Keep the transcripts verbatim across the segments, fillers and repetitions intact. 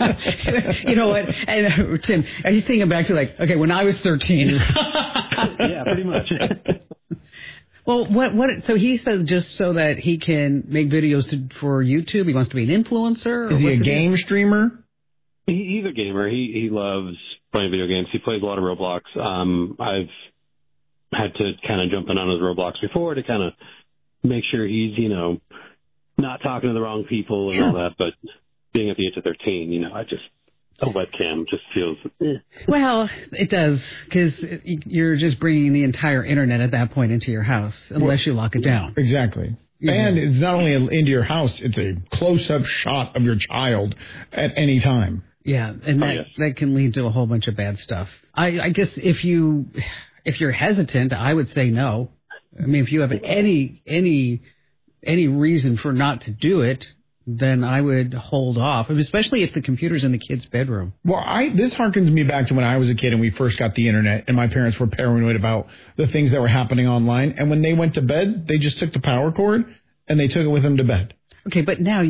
You know what? And uh, Tim, are you thinking back to like, okay, when I was thirteen? Yeah, pretty much. Well, what, what, so he says just so that he can make videos to, for YouTube, he wants to be an influencer? Is he a game streamer? He, he's a gamer. He, he loves playing video games. He plays a lot of Roblox. Um, I've had to kind of jump in on his Roblox before to kind of make sure he's, you know, not talking to the wrong people and sure. all that, but being at the age of thirteen, you know, I just, a webcam just feels... Eh. Well, it does, because you're just bringing the entire internet at that point into your house, unless well, you lock it down. Exactly. Mm-hmm. And it's not only into your house, it's a close-up shot of your child at any time. Yeah, and that, oh, yes. that can lead to a whole bunch of bad stuff. I, I guess if, you, if you're hesitant, I would say no. I mean, if you have any any any reason for not to do it, then I would hold off, especially if the computer's in the kid's bedroom. Well, I this harkens me back to when I was a kid and we first got the internet and my parents were paranoid about the things that were happening online. And when they went to bed, they just took the power cord and they took it with them to bed. Okay, but now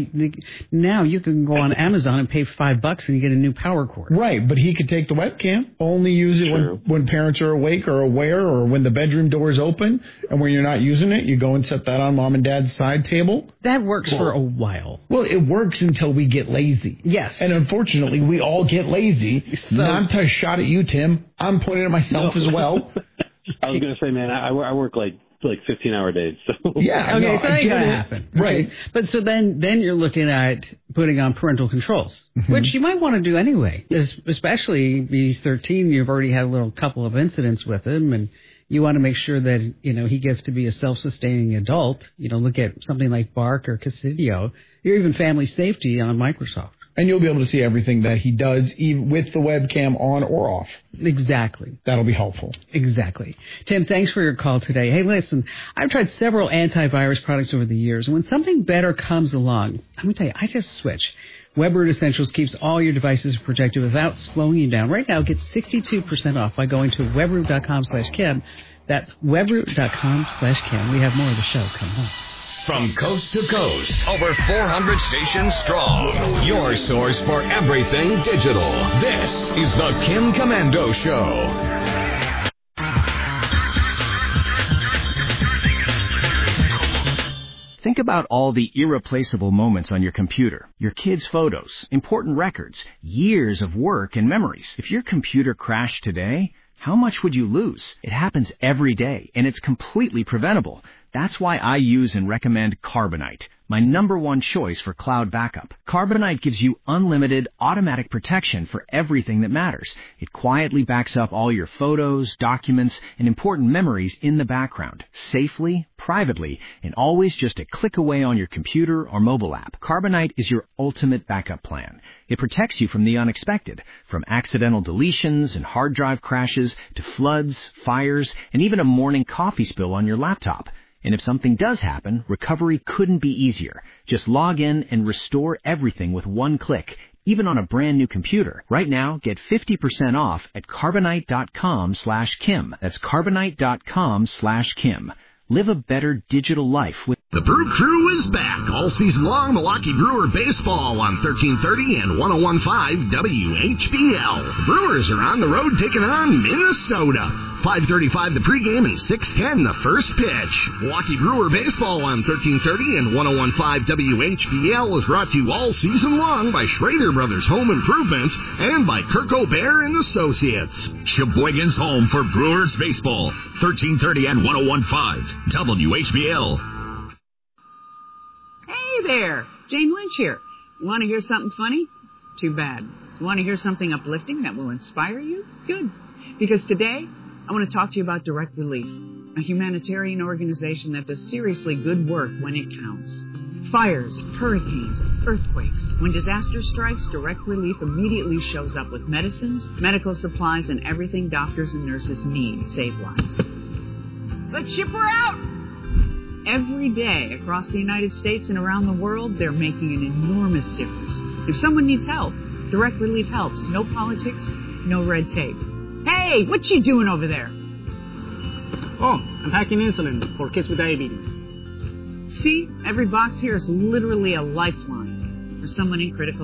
now you can go on Amazon and pay five bucks and you get a new power cord. Right, but he could take the webcam, only use it when, when parents are awake or aware or when the bedroom door is open. And when you're not using it, you go and set that on mom and dad's side table. That works well, for a while. Well, it works until we get lazy. Yes. And unfortunately, we all get lazy. So, not to shot at you, Tim. I'm pointing at myself no. as well. I was going to say, man, I, I work like... like fifteen hour days. So. Yeah. Okay, no, so that ain't gonna happen. Right. Okay. But so then, then you're looking at putting on parental controls, mm-hmm. which you might want to do anyway, especially he's thirteen, you've already had a little couple of incidents with him, and you want to make sure that, you know, he gets to be a self-sustaining adult. You know, look at something like Bark or Casidio, or even Family Safety on Microsoft. And you'll be able to see everything that he does, even with the webcam on or off. Exactly. That'll be helpful. Exactly. Tim, thanks for your call today. Hey, listen, I've tried several antivirus products over the years, and when something better comes along, I'm going to tell you, I just switch. WebRoot Essentials keeps all your devices protected without slowing you down. Right now, get sixty-two percent off by going to webroot.com slash Kim. That's webroot.com slash Kim. We have more of the show coming up. From coast to coast, over four hundred stations strong. Your source for everything digital. This is the Kim Komando Show. Think about all the irreplaceable moments on your computer. Your kids' photos, important records, years of work and memories. If your computer crashed today, how much would you lose? It happens every day, and it's completely preventable. That's why I use and recommend Carbonite, my number one choice for cloud backup. Carbonite gives you unlimited automatic protection for everything that matters. It quietly backs up all your photos, documents, and important memories in the background, safely, privately, and always just a click away on your computer or mobile app. Carbonite is your ultimate backup plan. It protects you from the unexpected, from accidental deletions and hard drive crashes to floods, fires, and even a morning coffee spill on your laptop. And if something does happen, recovery couldn't be easier. Just log in and restore everything with one click, even on a brand new computer. Right now, get fifty percent off at carbonite.com slash Kim. That's carbonite.com slash Kim. Live a better digital life with... The Brew Crew is back all season long. Milwaukee Brewer baseball on thirteen thirty and one oh one point five W H B L. The Brewers are on the road taking on Minnesota. five thirty-five the pregame and six ten the first pitch. Milwaukee Brewer baseball on thirteen thirty and one oh one point five W H B L is brought to you all season long by Schrader Brothers Home Improvement and by Kirk O'Bear and Associates. Sheboygan's home for Brewers baseball. thirteen thirty and one oh one point five W H B L. Hey there, Jane Lynch here. Want to hear something funny? Too bad. Want to hear something uplifting that will inspire you? Good. Because today, I want to talk to you about Direct Relief, a humanitarian organization that does seriously good work when it counts. Fires, hurricanes, earthquakes. When disaster strikes, Direct Relief immediately shows up with medicines, medical supplies, and everything doctors and nurses need to save lives. Let's ship her out! Every day across the United States and around the world, they're making an enormous difference. If someone needs help, Direct Relief helps. No politics, no red tape. Hey, what you doing over there? Oh, I'm packing insulin for kids with diabetes. See, every box here is literally a lifeline for someone in critical